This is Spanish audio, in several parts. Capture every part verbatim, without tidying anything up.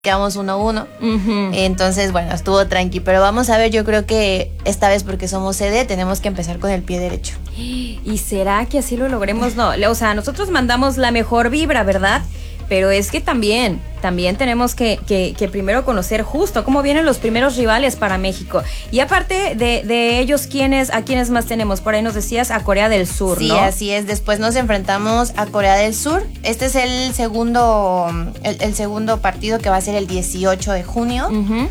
quedamos uno a uno. Uh-huh. Entonces, bueno, estuvo tranqui. Pero vamos a ver, yo creo que esta vez, porque somos sede, tenemos que empezar con el pie derecho. ¿Y será que así lo logremos? No, o sea, nosotros mandamos la mejor vibra, ¿verdad? Pero es que también, también tenemos que, que, que primero conocer justo cómo vienen los primeros rivales para México. Y aparte de, de ellos, ¿quiénes, ¿a quiénes más tenemos? Por ahí nos decías a Corea del Sur, sí, ¿no? Sí, así es. Después nos enfrentamos a Corea del Sur. Este es el segundo, el, el segundo partido, que va a ser el dieciocho de junio. Uh-huh.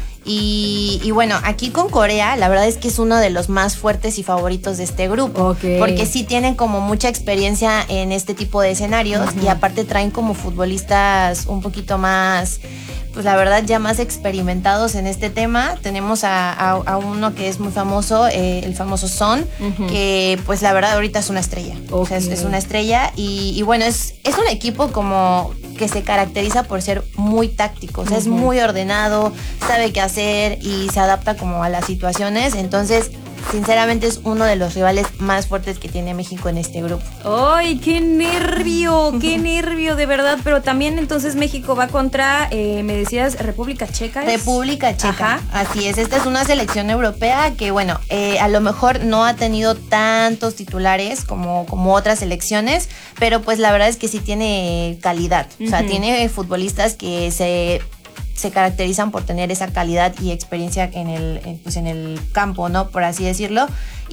Y, y bueno, aquí con Corea, la verdad es que es uno de los más fuertes y favoritos de este grupo. Okay. Porque sí tienen como mucha experiencia en este tipo de escenarios. Uh-huh. Y aparte traen como futbolistas un poquito más, pues la verdad, ya más experimentados en este tema. Tenemos a, a, a uno que es muy famoso, eh, el famoso Son, uh-huh. que pues la verdad ahorita es una estrella. Okay. O sea, es, es una estrella y, y bueno, es, es un equipo como que se caracteriza por ser muy táctico. O sea, uh-huh. es muy ordenado, sabe qué hacer y se adapta como a las situaciones. Entonces, sinceramente es uno de los rivales más fuertes que tiene México en este grupo. ¡Ay, qué nervio! ¡Qué nervio, de verdad! Pero también entonces México va contra, eh, me decías, República Checa. ¿Es? República Checa. Ajá. Así es. Esta es una selección europea que, bueno, eh, a lo mejor no ha tenido tantos titulares como, como otras selecciones, pero pues la verdad es que sí tiene calidad. Uh-huh. O sea, tiene futbolistas que se... se caracterizan por tener esa calidad y experiencia en el, pues en el campo, ¿no? Por así decirlo.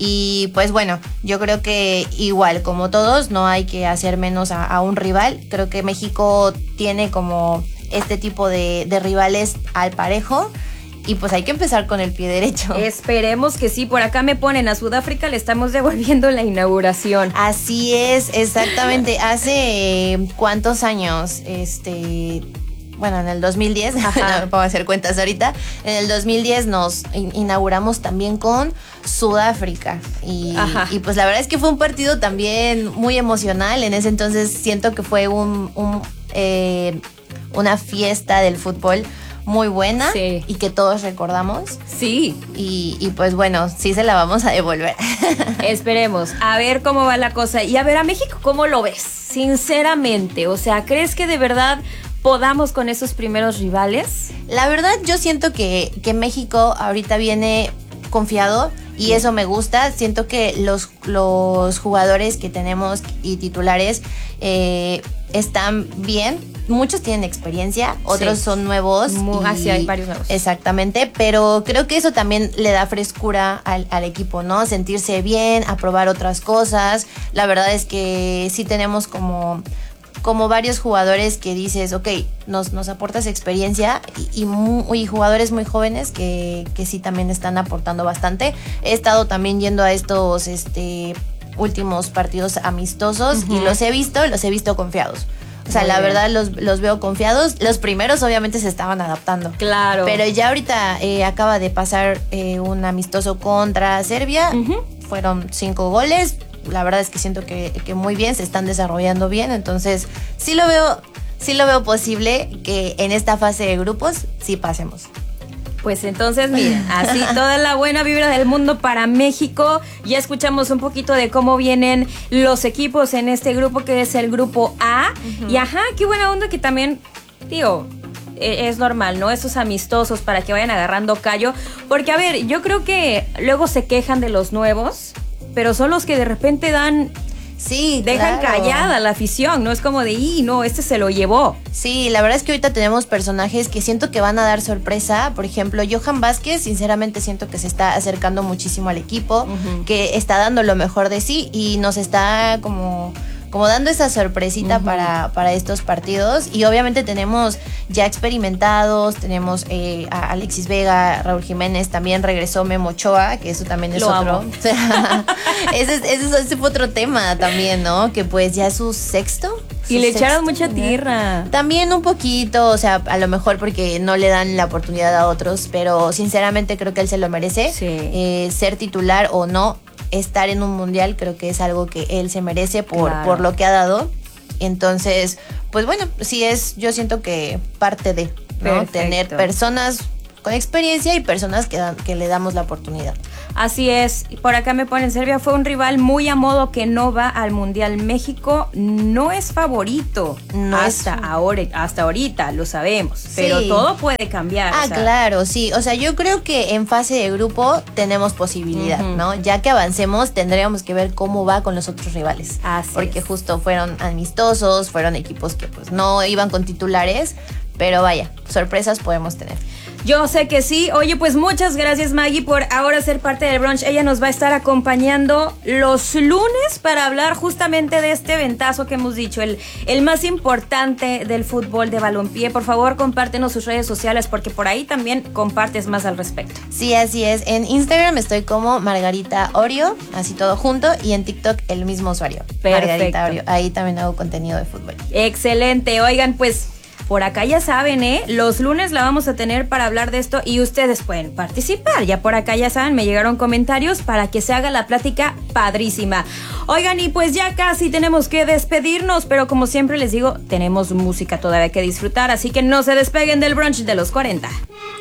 Y pues bueno, yo creo que igual, como todos, no hay que hacer menos a, a un rival. Creo que México tiene como este tipo de, de rivales al parejo. Y pues hay que empezar con el pie derecho. Esperemos que sí. Por acá me ponen, a Sudáfrica le estamos devolviendo la inauguración. Así es, exactamente. Hace ¿cuántos años? Este... Bueno, en el dos mil diez, no me puedo hacer cuentas ahorita, en el dos mil diez nos inauguramos también con Sudáfrica y, y pues la verdad es que fue un partido también muy emocional. En ese entonces siento que fue un, un eh, una fiesta del fútbol muy buena, sí. Y que todos recordamos. Sí. Y, y pues bueno, sí se la vamos a devolver. Esperemos, a ver cómo va la cosa. Y a ver, a México, ¿cómo lo ves? Sinceramente, o sea, ¿crees que de verdad podamos con esos primeros rivales? La verdad, yo siento que, que México ahorita viene confiado y sí. Eso me gusta. Siento que los, los jugadores que tenemos y titulares eh, están bien. Muchos tienen experiencia, otros sí. son nuevos. Muy, y, así hay varios nuevos. Exactamente, pero creo que eso también le da frescura al, al equipo, ¿no? Sentirse bien, a probar otras cosas. La verdad es que sí tenemos como... como varios jugadores que dices, ok, nos, nos aportas experiencia y, y, muy, y jugadores muy jóvenes que, que sí también están aportando bastante. He estado también yendo a estos este, últimos partidos amistosos uh-huh. y los he visto, los he visto confiados. O sea, muy la bien. verdad los, los veo confiados. Los primeros obviamente se estaban adaptando. Claro. Pero ya ahorita eh, acaba de pasar eh, un amistoso contra Serbia. Uh-huh. Fueron cinco goles. La verdad es que siento que, que muy bien, se están desarrollando bien, entonces sí lo veo, sí lo veo posible que en esta fase de grupos sí pasemos. Pues entonces, miren, así toda la buena vibra del mundo para México. Ya escuchamos un poquito de cómo vienen los equipos en este grupo que es el grupo A. Uh-huh. Y ajá, qué buena onda que también, tío, es normal, ¿no? Esos amistosos para que vayan agarrando callo. Porque, a ver, yo creo que luego se quejan de los nuevos, pero son los que de repente dan... Sí, dejan claro. callada la afición, no es como de, ¡y no, este se lo llevó! Sí, la verdad es que ahorita tenemos personajes que siento que van a dar sorpresa. Por ejemplo, Johan Vázquez, sinceramente siento que se está acercando muchísimo al equipo, uh-huh. que está dando lo mejor de sí y nos está como... como dando esa sorpresita uh-huh. para, para estos partidos. Y obviamente tenemos ya experimentados, tenemos eh, a Alexis Vega, Raúl Jiménez, también regresó Memo Ochoa, que eso también es Lo otro. amo. ese, ese, ese fue otro tema también, ¿no? Que pues ya es su sexto. Su y le sexto, echaron mucha ¿no? tierra. También un poquito, o sea, a lo mejor porque no le dan la oportunidad a otros, pero sinceramente creo que él se lo merece. Sí. Eh, ser titular o no, estar en un mundial creo que es algo que él se merece por, claro. por lo que ha dado. Entonces, pues bueno, sí es, yo siento que parte de, ¿no? Tener personas con experiencia y personas que, dan, que le damos la oportunidad. Así es, por acá me ponen, Serbia fue un rival muy a modo que no va al Mundial. México no es favorito no hasta es... ahora, hasta ahorita, lo sabemos, sí. Pero todo puede cambiar. Ah, o sea. Claro, sí, o sea, yo creo que en fase de grupo tenemos posibilidad, uh-huh. ¿no? Ya que avancemos tendríamos que ver cómo va con los otros rivales. Así porque es. Justo fueron amistosos, fueron equipos que pues no iban con titulares, pero vaya, sorpresas podemos tener. Yo sé que sí. Oye, pues muchas gracias, Maggie, por ahora ser parte del brunch. Ella nos va a estar acompañando los lunes para hablar justamente de este eventazo que hemos dicho, el, el más importante del fútbol de balompié. Por favor, compártenos sus redes sociales porque por ahí también compartes más al respecto. Sí, así es. En Instagram estoy como Margarita Orio, así todo junto, y en TikTok el mismo usuario. Perfecto. Margarita Orio. Ahí también hago contenido de fútbol. Excelente. Oigan, pues... por acá ya saben, ¿eh? Los lunes la vamos a tener para hablar de esto y ustedes pueden participar. Ya por acá ya saben, me llegaron comentarios para que se haga la plática padrísima. Oigan, y pues ya casi tenemos que despedirnos, pero como siempre les digo, tenemos música todavía que disfrutar, así que no se despeguen del brunch de los cuarenta.